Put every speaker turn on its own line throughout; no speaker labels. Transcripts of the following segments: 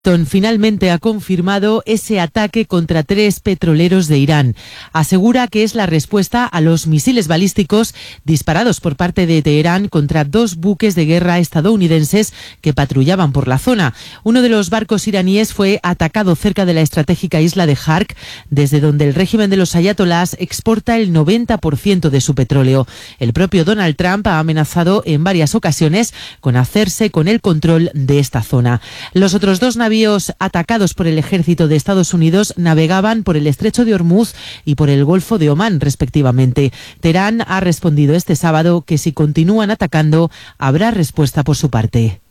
Finalmente ha confirmado ese ataque contra 3 petroleros de Irán. Asegura que es la respuesta a los misiles balísticos disparados por parte de Teherán contra 2 buques de guerra estadounidenses que patrullaban por la zona. Uno de los barcos iraníes fue atacado cerca de la estratégica isla de Jark, desde donde el régimen de los ayatolás exporta el 90% de su petróleo. El propio Donald Trump ha amenazado en varias ocasiones con hacerse con el control de esta zona. Los otros 2 navíos atacados por el ejército de Estados Unidos navegaban por el estrecho de Hormuz y por el Golfo de Omán, respectivamente. Teherán ha respondido este sábado que si continúan atacando, habrá respuesta por su parte.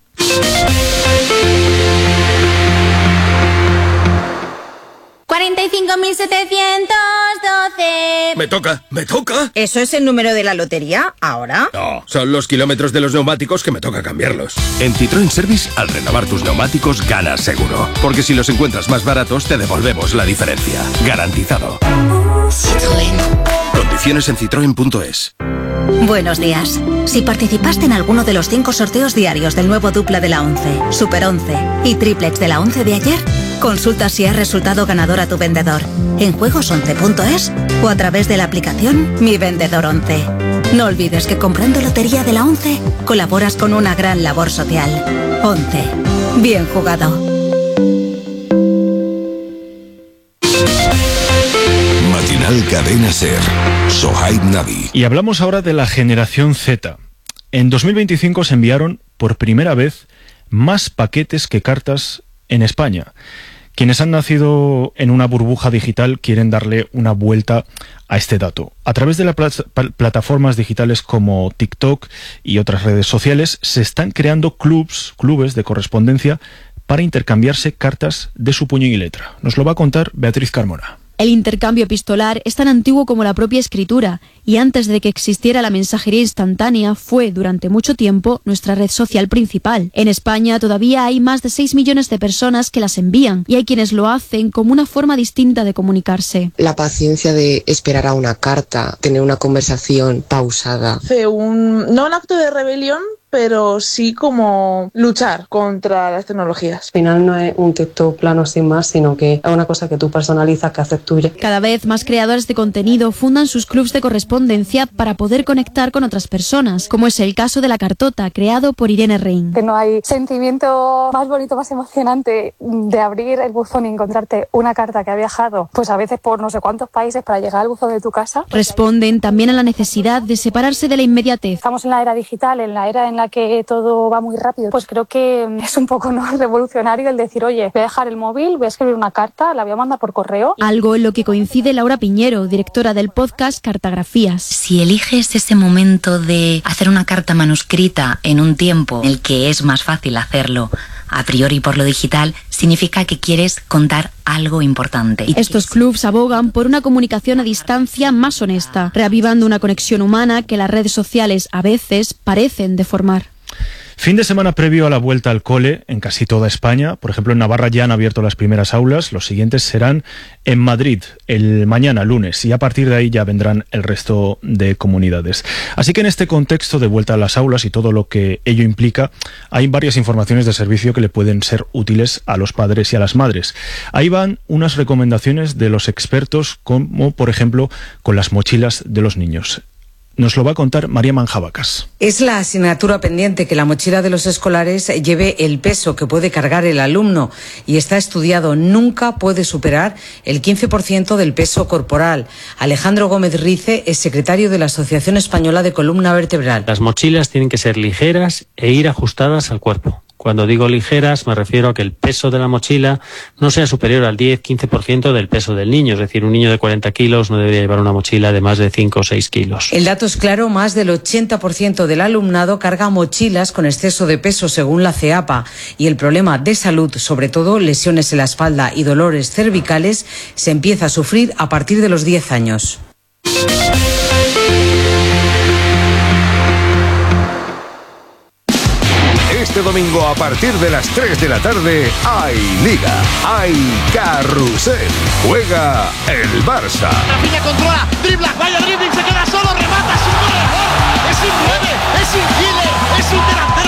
$45.712.
Me toca.
¿Eso es el número de la lotería ahora?
No, son los kilómetros de los neumáticos que me toca cambiarlos.
En Citroën Service, al renovar tus neumáticos, ganas seguro. Porque si los encuentras más baratos, te devolvemos la diferencia. Garantizado.
Citroën.
Condiciones en citroen.es.
Buenos días. Si participaste en alguno de los 5 sorteos diarios del nuevo dupla de la 11, Super 11 y triplex de la 11 de ayer, consulta si has resultado ganador a tu vendedor en juegos11.es o a través de la aplicación Mi Vendedor 11. No olvides que comprando lotería de la 11 colaboras con una gran labor social. 11. Bien jugado.
Matinal Cadena Ser. Sohaib Navi.
Y hablamos ahora de la generación Z. En 2025 se enviaron por primera vez más paquetes que cartas en España. Quienes han nacido en una burbuja digital quieren darle una vuelta a este dato. A través de las plataformas digitales como TikTok y otras redes sociales se están creando clubes de correspondencia para intercambiarse cartas de su puño y letra. Nos lo va a contar Beatriz Carmona.
El intercambio epistolar es tan antiguo como la propia escritura y antes de que existiera la mensajería instantánea fue durante mucho tiempo nuestra red social principal. En España todavía hay más de 6 millones de personas que las envían y hay quienes lo hacen como una forma distinta de comunicarse.
La paciencia de esperar a una carta, tener una conversación pausada.
No un acto de rebelión, pero sí como luchar contra las tecnologías.
Al final no es un texto plano sin más, sino que es una cosa que tú personalizas, que haces tuya.
Cada vez más creadores de contenido fundan sus clubs de correspondencia para poder conectar con otras personas, como es el caso de La Cartota, creado por Irene Rein.
Que no hay sentimiento más bonito, más emocionante de abrir el buzón y encontrarte una carta que ha viajado, pues a veces por no sé cuántos países para llegar al buzón de tu casa.
Responden también a la necesidad de separarse de la inmediatez.
Estamos en la era digital, en la era en la que todo va muy rápido, pues creo que es un poco revolucionario el decir, oye, voy a dejar el móvil, voy a escribir una carta, la voy a mandar por correo.
Algo en lo que coincide Laura Piñero, directora del podcast Cartagrafías.
Si eliges ese momento de hacer una carta manuscrita en un tiempo en el que es más fácil hacerlo a priori por lo digital, significa que quieres contar algo importante.
Estos clubs abogan por una comunicación a distancia más honesta, reavivando una conexión humana que las redes sociales a veces parecen deformar.
Fin de semana previo a la vuelta al cole en casi toda España. Por ejemplo, en Navarra ya han abierto las primeras aulas. Los siguientes serán en Madrid el mañana, lunes, y a partir de ahí ya vendrán el resto de comunidades. Así que en este contexto de vuelta a las aulas y todo lo que ello implica, hay varias informaciones de servicio que le pueden ser útiles a los padres y a las madres. Ahí van unas recomendaciones de los expertos, como por ejemplo con las mochilas de los niños. Nos lo va a contar María Manjabacas.
Es la asignatura pendiente que la mochila de los escolares lleve el peso que puede cargar el alumno y está estudiado, nunca puede superar el 15% del peso corporal. Alejandro Gómez Rice es secretario de la Asociación Española de Columna Vertebral.
Las mochilas tienen que ser ligeras e ir ajustadas al cuerpo. Cuando digo ligeras me refiero a que el peso de la mochila no sea superior al 10-15% del peso del niño. Es decir, un niño de 40 kilos no debería llevar una mochila de más de 5 o 6 kilos.
El dato es claro, más del 80% del alumnado carga mochilas con exceso de peso según la CEAPA. Y el problema de salud, sobre todo lesiones en la espalda y dolores cervicales, se empieza a sufrir a partir de los 10 años.
Este domingo a partir de las 3 de la tarde hay Liga, hay Carrusel, juega el Barça.
Rafinha controla, dribla, vaya dribbling, se queda solo, remata, es un goleador, es un 9, es un killer, es un delantero